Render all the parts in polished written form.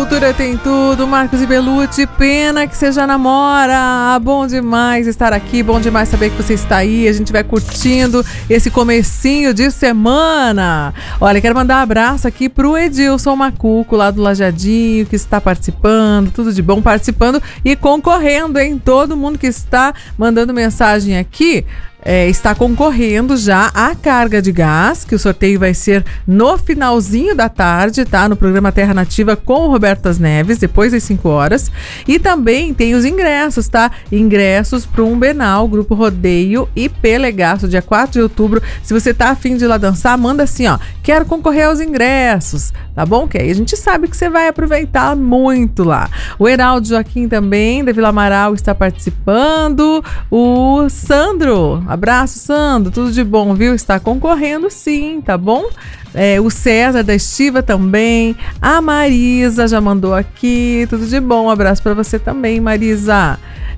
Cultura tem tudo, Marcos e Belucci, pena que você já namora, bom demais estar aqui, bom demais saber que você está aí, a gente vai curtindo esse comecinho de semana. Olha, quero mandar um abraço aqui pro Edilson Macuco, lá do Lajadinho, que está participando, tudo de bom participando e concorrendo, hein? Todo mundo que está mandando mensagem aqui, está concorrendo já à carga de gás, que o sorteio vai ser no finalzinho da tarde, tá? No programa Terra Nativa com o Robertas Neves, depois das 5 horas. E também tem os ingressos, tá? Ingressos para um Benal, Grupo Rodeio e Pelegaço, dia 4 de outubro. Se você tá afim de ir lá dançar, manda assim, ó, quero concorrer aos ingressos, tá bom? Que aí a gente sabe que você vai aproveitar muito lá. O Heraldo Joaquim também, da Vila Amaral, está participando. O Sandro, abraço, Sandro, tudo de bom, viu? Está concorrendo sim, tá bom? O César da Estiva também. A Marisa já mandou aqui, tudo de bom, abraço para você também, Marisa.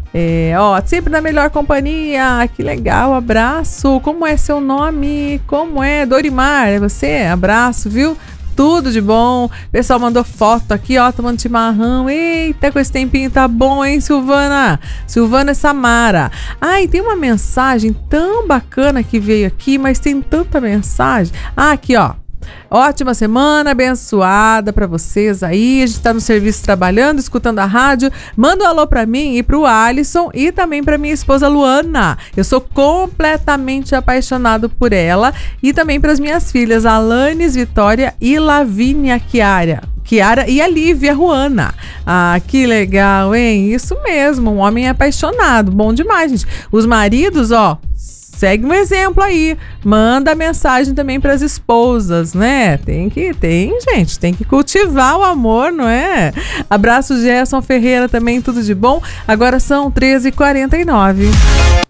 Sempre na melhor companhia, que legal, abraço. Como é seu nome? Como é? Dorimar, é você? Abraço, viu? Tudo de bom. O pessoal mandou foto aqui, ó, tomando chimarrão. Eita, com esse tempinho tá bom, hein, Silvana? Silvana Samara. E tem uma mensagem tão bacana que veio aqui, mas tem tanta mensagem. Aqui, ó. Ótima semana, abençoada pra vocês aí. A gente tá no serviço trabalhando, escutando a rádio. Manda um alô pra mim e pro Alisson e também pra minha esposa Luana. Eu sou completamente apaixonado por ela. E também pras minhas filhas Alanes, Vitória e Lavínia Kiara e a Lívia Ruana. Que legal, hein? Isso mesmo, um homem apaixonado. Bom demais, gente. Os maridos, ó, segue um exemplo aí, manda mensagem também para as esposas, né? Tem que cultivar o amor, não é? Abraço, Gerson Ferreira também, tudo de bom. Agora são 13h49.